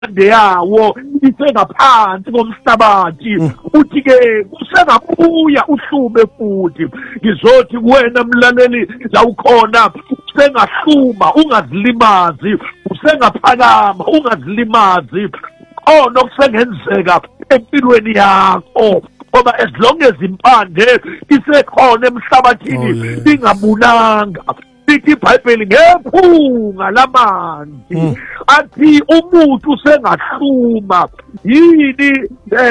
yawo isengaphansi komhlabathi uthi-ke usengabuya uhlume futhi. Ngizothi kuwena mlaleli la ukhona usengahluma ungazilimazi, usengaphakama ungazilimazi, khona okusengenzeka empilweni yakho. Ngoba as long as impande isekhona emhlabathini ingabunanga, lithi iBhayibheli ngephunga lamanzi athi umuntu usengahluma. Yini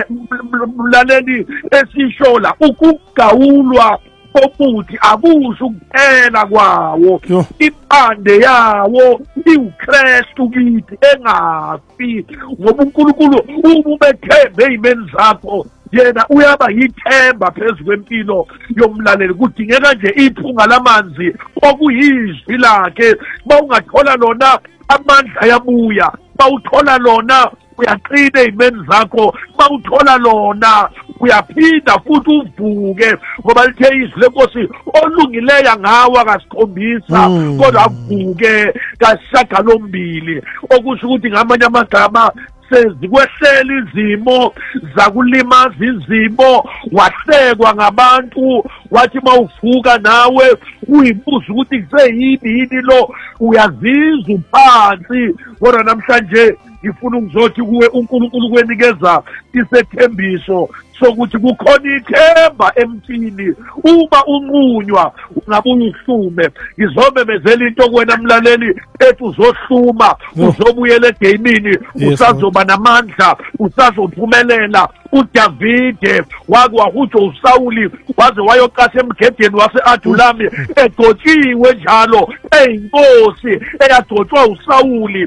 mlaleli esisho la ukugawulwa komuthi akusho ukuphela kwawo, impande yawo iwuKristu kithi engafi. Ngoba uNkulunkulu uma ubethembe ezimeni zakho yena uyaba yithemba phezu kwempilo yomlaleli. Kudingeka nje iphunga lamanzi okuyizwi lakhe. Bawungathola lona amandla ayabuya, bawuthola lona uyaqina ezimeni zakho, bawuthola lona uyaphinda futhi uvuke. Ngoba lithe izwi lenkosi olungileyo ngawa kasikhombisa kodwa avuke kasishagalombili, okusho ukuthi ngamanye amagama sezikwehlela izimo zakulimaza izimo, wahlekwa ngabantu, wathi mawuvuka nawe uyibuza ukuthi kuseyini lo, uyazizwa uphansi. Kodwa namhlanje ngifuna ukuzothi kuwe uNkulunkulu kwenikeza isethembiso sokuthi kukhona ithemba emthini. Uma unqunywa ungabuye uhlume. Ngizomemezela into kuwena mlaleli ethi uzohluma, uzobuyela egamini, usazoba namandla, usazophumelela. uDavide wakuthi uSawuli waze wayocasha emgedeni wase-Adulami egcotshiwe njalo eyinkosi eyagcotshwa uSawuli,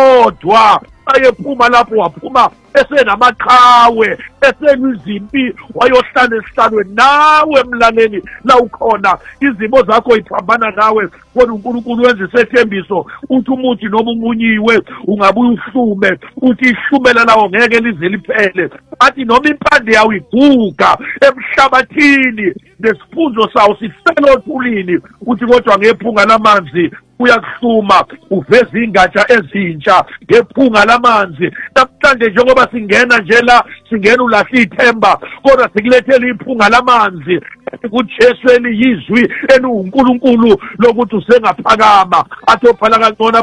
kodwa ayephuma lapho waphuma esenamaqhawe, esenizimpi, wayohlala esihlalweni. Nawe mlaleli la ukhona izimo zakho iphambana nawe, kodwa uNkulunkulu wenza isethembiso uthi umuthi noma umunyiwe ungabuye uhlume, uthi ihlumela lawo ngeke lize liphele. Athi noma impande yawo iguga emhlabathini nesiphuzo sawo sifela othulini, uthi kodwa ngephunga lamanzi uyakuhluma uveza ingatsha ezintsha ngephunga lamanzi. Namhlanje njengoba singena nje la singena ulahla ithemba, kodwa sikulethela iphunga lamanzi kuJesu eliyizwi eluNkulunkulu lokuthi usengaphakama. Athi ophala kangcono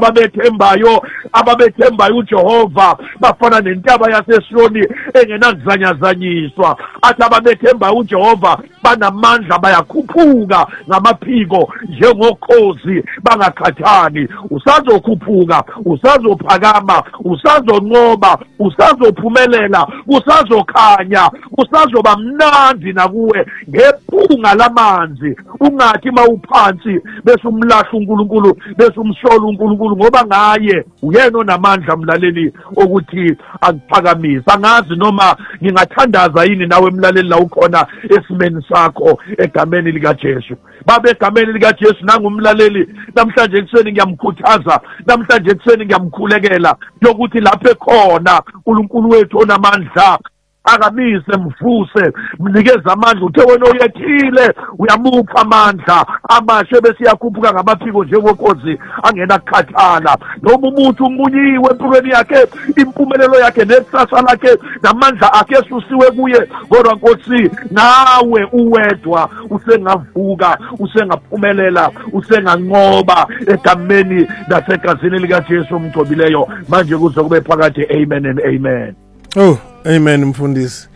ababethembayo uJehova bafana nentaba yaseSiyoni engenakuzanyazanyiswa. Athi ababethembayo uJehova banamandla, bayakhuphuka ngamaphiko njengokhozi bangakhathani. Usazokhuphuka, usazophakama, usazonqoba, usazophumelela, usazokhanya, usazoba mnandi nakuwe ngephunga lamanzi. Ungathi mawuphansi bese umlahla uNkulunkulu, bese umsola uNkulunkulu, ngoba ngaye uyena onamandla mlaleli ukuthi akuphakamise. Angazi noma ngingathandaza yini nawe mlaleli la ukhona esimeni sakho egameni likaJesu. Baba, egameni likaJesu nangumlaleli namhlanje ekuseni ngiyamkhuthaza, namhlanje ekuseni ngiyamkhulekela yokuthi lapho ekhona uNkulunkulu wethu onamandla akamise, mvuse, mnikeze amandla. Uthe wena uyethile uyamupha amandla amasha bese yakhuphuka ngamaphiko njengokhozi angena kukhathala. Noma umuntu umunyiwe empilweni yakhe, impumelelo yakhe nekusasa lakhe namandla akhe esusiwe kuye, kodwa Nkosi nawe uwedwa usengavuka, usengaphumelela, usenganqoba egameni nasegazini likaJesu omgcobileyo manje kuze kube phakathi. Amen and amen. Oh, amen mfundisi.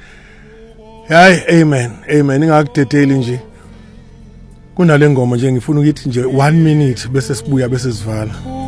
Hayi, amen, amen. Ingakudedeli nje kunale ngoma nje, ngifuna ukuthi nje 1 minute bese sibuya bese sivala.